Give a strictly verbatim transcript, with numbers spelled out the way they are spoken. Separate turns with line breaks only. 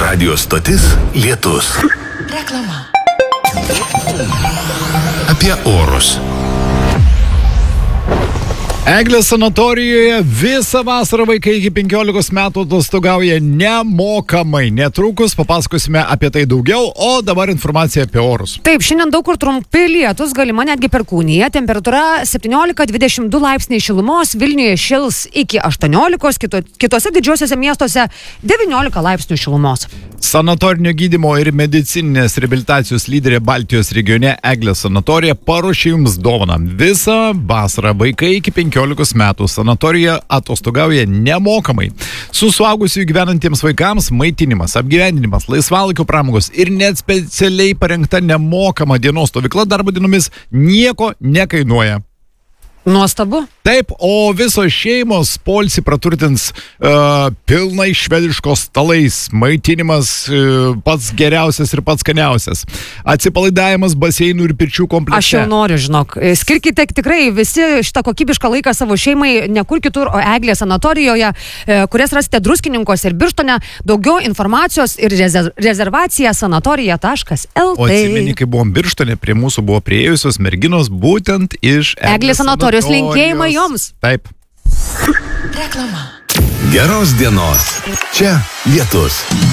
Radio stotis Lietus.
Reklama.
Apie orus.
Eglės sanatorijoje visą vasarą vaikai iki penkiolikos metų atostogauja nemokamai. Netrukus papasakosime apie tai daugiau, o dabar informacija apie orus.
Taip, šiandien daug kur trumpi lietus, galima netgi perkūnija. Temperatūra septyniolika dvidešimt du laipsniai šilumos, Vilniuje šils iki aštuoniolikos, kito, kitose didžiuosiuose miestuose devyniolika laipsnių šilumos.
Sanatorinio gydymo ir medicininės reabilitacijos lyderė Baltijos regione Eglės sanatorija paruošė jums dovaną. Visą vasarą vaikai iki penkiolikos metų sanatorija atostogauja nemokamai. Su suaugusiųjų gyvenantiems vaikams maitinimas, apgyvendinimas, laisvalaikio pramogos ir net specialiai parengta nemokama dienos stovykla darbo dienomis nieko nekainuoja.
Nuostabu.
Taip, o visos šeimos poilsį praturtins uh, pilnai švediškos stalais, maitinimas uh, pats geriausias ir pats skaniausias, atsipalaidavimas baseinų ir pirčių komplekse.
Aš jau noriu, žinok, skirkite tikrai visi šitą kokybišką laiką savo šeimai, ne kur kitur, o Eglės sanatorijoje, kurias rasite Druskininkuose ir Birštone. Daugiau informacijos ir rezerv rezervacija sanatorija taškas el tė.
O atsimeni, kai buvom Birštone, prie mūsų buvo priėjusios merginos būtent iš
Eglės sanatorijos. Linkėjimai joms.
Taip.
Reklama.
Geros dienos. Čia Lietus.